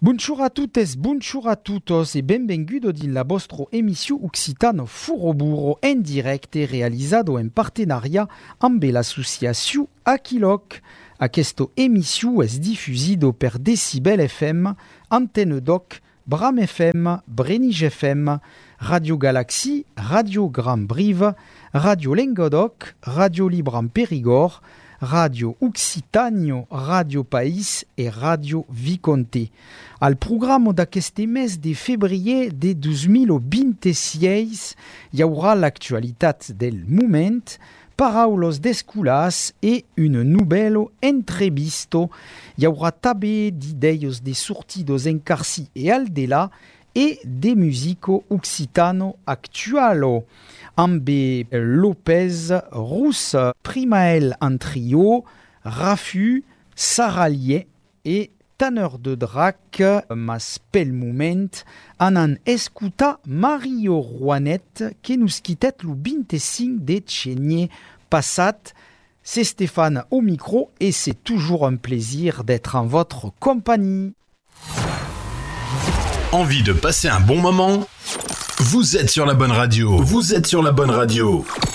Bonjour à toutes, bonjour a tutos e benvingudo din la vostro emissió Occitano Furoburo en directe realizado en partenariat amb l'associació Aquiloc. Aquesta emissió és difusido per Decibel FM, Antenne Doc, Bram FM, Brenige FM, Radio Galaxy, Radio Grand Brive, Radio Lengodoc, Radio Libre en Périgord, Radio Occitanio, Radio País e Radio Viconte. Al programa d'aquest mes de febrer de 2026 hi haurà l'actualitat del moment, paraules d'escolas e un nouvelle entrevisto. Hi haurà també d'idees de sortidos en Carcí e Aldela e de musico occitano actualo. Amb Lopez, Rousse, Primael en trio, Rafu, Saralier et Tanner de Drac, mas pel moment, anan escuta Mario Rouanet, que nous quittet le 25 de Chénier passat. C'est Stéphane au micro et c'est toujours un plaisir d'être en votre compagnie. Envie de passer un bon moment ? Vous êtes sur la bonne radio. Vous êtes sur la bonne radio.